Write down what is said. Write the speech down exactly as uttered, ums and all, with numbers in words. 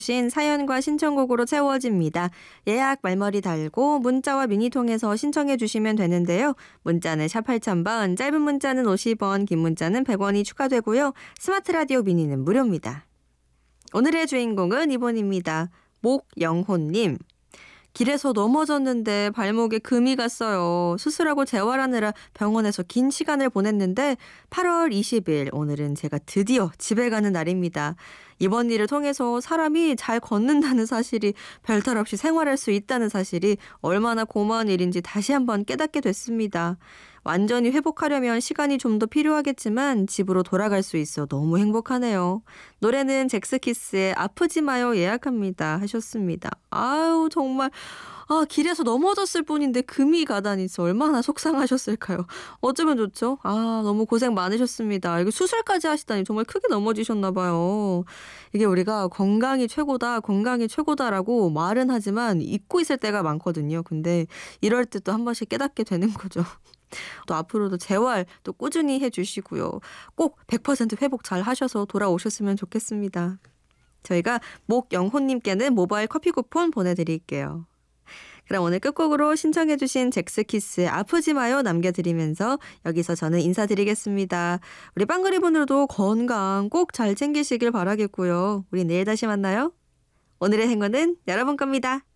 신 사연과 신청곡으로 채워집니다. 예약 말머리 달고 문자와 미니 통해서 신청해 주시면 되는데요. 문자는 샵 팔천 번, 짧은 문자는 오십 원, 긴 문자는 백 원이 추가되고요. 스마트 라디오 미니는 무료입니다. 오늘의 주인공은 이번입니다. 목영호님. 길에서 넘어졌는데 발목에 금이 갔어요. 수술하고 재활하느라 병원에서 긴 시간을 보냈는데 팔월 이십일 오늘은 제가 드디어 집에 가는 날입니다. 이번 일을 통해서 사람이 잘 걷는다는 사실이 별탈 없이 생활할 수 있다는 사실이 얼마나 고마운 일인지 다시 한번 깨닫게 됐습니다. 완전히 회복하려면 시간이 좀 더 필요하겠지만 집으로 돌아갈 수 있어 너무 행복하네요. 노래는 잭스키스의 아프지 마요 예약합니다 하셨습니다. 아유 정말 아 길에서 넘어졌을 뿐인데 금이 가다니 얼마나 속상하셨을까요. 어쩌면 좋죠. 아 너무 고생 많으셨습니다. 이거 수술까지 하시다니 정말 크게 넘어지셨나 봐요. 이게 우리가 건강이 최고다 건강이 최고다라고 말은 하지만 잊고 있을 때가 많거든요. 근데 이럴 때 또 한 번씩 깨닫게 되는 거죠. 또 앞으로도 재활 또 꾸준히 해주시고요. 꼭 백 퍼센트 회복 잘 하셔서 돌아오셨으면 좋겠습니다. 저희가 목영호님께는 모바일 커피 쿠폰 보내드릴게요. 그럼 오늘 끝곡으로 신청해주신 잭스키스의 아프지 마요 남겨드리면서 여기서 저는 인사드리겠습니다. 우리 빵그리분들도 건강 꼭 잘 챙기시길 바라겠고요. 우리 내일 다시 만나요. 오늘의 행운은 여러분 겁니다.